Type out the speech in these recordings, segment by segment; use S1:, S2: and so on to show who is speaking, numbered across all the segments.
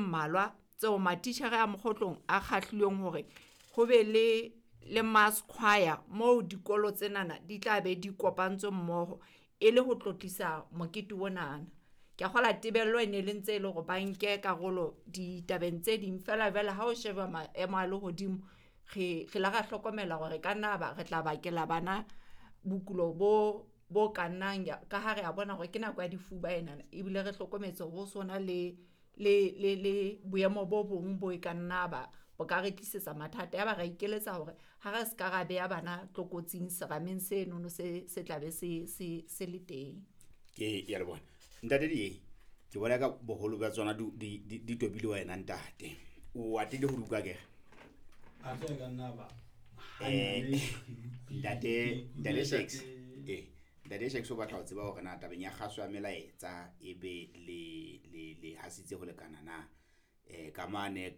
S1: mmalwa tseo matitjhere a mokgotlong a kgahlilweng hore ho be le mass choir moo dikolo tsenana di tla be di kopantswe mmoho e le ho tlotlisa mokete wonana. Ke kgola tebello e ne le ntse le hore ba nke karolo ditabeng tse ding fela ha o sheba maemo a lehodimo re la ra hlokomela hore ka nna re tla bakela bana bokulo bo kannang ka ha re a bona hore ke nako ya difuba enana ebile re hlokometse ho sona le boemo bo bong bo e ka nna bo ka re tlisetsa mathata ya ba ra ikeletsa hore ha re ska ra beya bana tlokotsing serameng se nono se tlabe se le teng.
S2: Ke ya le bona ntate ke bona ka boholo ba tsona di tobile wena ntate o atile ho duka ke
S3: a tse ka nna ba
S2: ntate sex ntate sex o batla ho tseba hore na tabeng ya kgaso ya melaetsa e be le hasitse ho lekana na kamane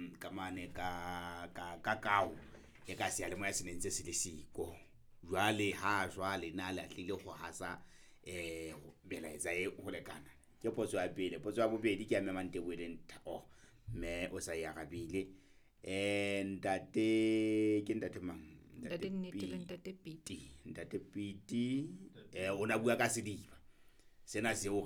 S2: ka kakao e ka se ya le moya senentse se le siko jwale na le atlile go hasa melaetsa e ho lekana ke potso ya pele. Potso ya bobedi ke ya memante bo le me o sa ya gabile ntate mang ntate Piti ona bua ka sediba sena seo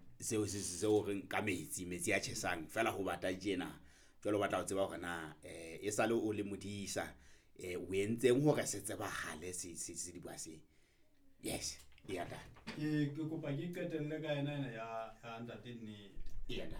S2: reng ka metsi a tshesang fela ho bata jena jwalo batla ho tseba hore na e sale o le modisa o entseng hore se tseba hale se diba se. Yes ya da
S3: ke kopa ke qetelle ka ena ya ntate nnete
S2: ya da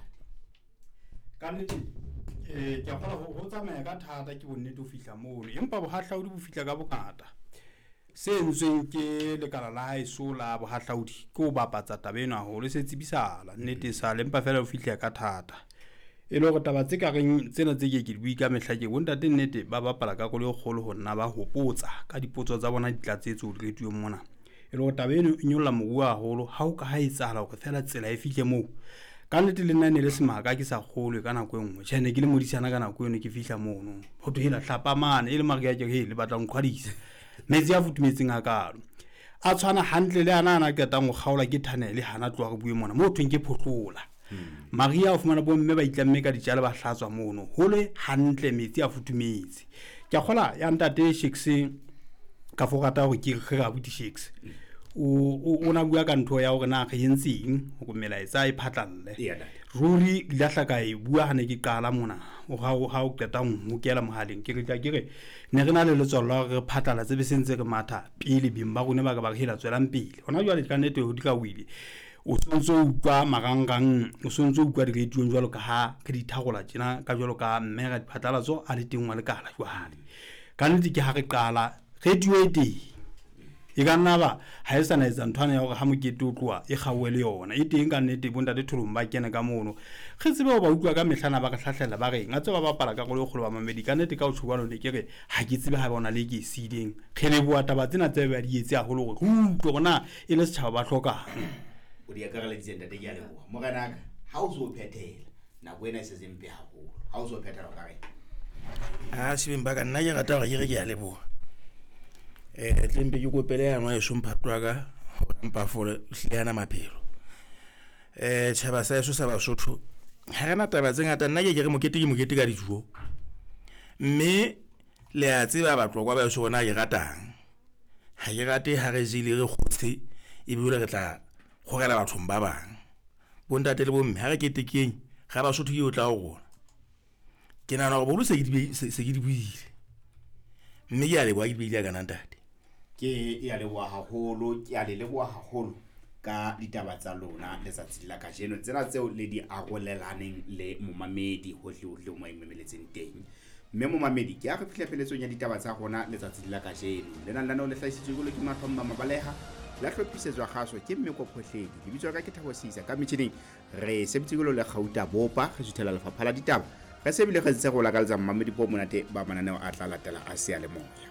S3: ka nnete ke a kgola ho tsamaya ka thata ke bonnete o fihla moo empa bohahlaudi bo fihla ka bongata se ntsweng ke lekala la haeso la bohahlaudi ke o bapatsa tabena ho le se tsebisala nnete sa le empa fela o fihla ka thata e le gore taba tse ka reng tsena tse ke di bui ka mehlake bontate nnete ba bapala ka kolo e kgolo ho nna ba hopotsa ka dipotso tsa bona ditlatsetso di rediong mona e le gore tabeno e nyolla mobu haholo ha o ka ha etsala go fela tsela e fihle moo ka nnete le nna ne le semaka ke sa kgolwe ka nako e nngwe tshene ke le modisana ka nako eno ke fihla mono ho to hela hlapa mane e le maria ke le batla nkhwadisa metsi a futumetseng a kalo a tshwana hantle le ana qeta go kgaola ke thanele hana tloa go bue mona mo thweng ke photlola maria o fumana bo mme ba itlamme ka dijalo ba hlatswa mono hole hantle metsi a futumetse ke kgola ya ntate Shakes ka fogata go ke ga buti Shakes o na bua ka ntho ya hore na ga yentseng go melaetsa e phatlalle ruri la hlaka e bua hane ke qala mona o ha o qeta go kela mohaleng ke re ne re na le letsolo re phatlala tse be sentse re matha pele bimba gone ba ka ba hela tswelang pele hona jwale ka nnete ho di ka wile o sontso utlwa marangang o sontso utlwa di radio jwalo ka ha ke di thagola tjena ka jwalo ka mme ga diphatlalatso a le teng wa lekala jwale ka nnete ke ha re qala radio e ka nna ba ha e sana etsa nthwana ya hore ha mokete o tloa e gawe le yona e teng ka nnete bontate Tholong ba kene ka mono ge tsebe ba utlwa ka mehlana ba ka hlahlela ba reng a tseba ba bapala ka go le kgolo ba mamedi ka nnete ka o tshwana le ke re ha ke tsebe ha bona le ke sideng khele bua taba tsena tse ba di etse a holo go utlwa gona e le setšhaba ba hloka
S2: o di akara le tsenda te ya le bua mo kana ka ha o so phethela na go ena se zempe ha go ha o so phethela ka re
S4: shibimba ka nna ke rata ga ke ya le bua tlempe ke kopele ya no e shomphatwa ka mpa fole hleana maphelo tshaba sa eso sa Basotho ha rena taba tse ngata nna ke re mokete ka dijuo mme le a tseba batlo kwa ba so bona ke ratang ha ke rate ha re jile re khotse e bile re tla khogela batho ba bang bontate le bomme ha re ketekeng ga Basotho yo tla go rona ke nana go bolu se ke di buile mme ya le bua ke buile ka ntate
S2: ke ya le bua haholo ke ya le bua haholo ka ditaba tsa lona le sa tsila ka jeno tsena tseo le di agolelaneng le momamedi hohle mo imemeletseng teng mme momamedi ke a re fihla peletsong ya ditaba tsa rona le sa tsila ka jeno le nna no le hlaisitswe go le ke mathomba mabaleha la hlophisetswa kgaso ke mme ko phohledi di bitswa ka ke Thabo ka mitšhineng re sebetsigolo le Gauta bopa re suthela lefapha la ditaba re se bile ge se go la ka le tsa mmamedi po monate ba mananeo a tla latela a se a le moya.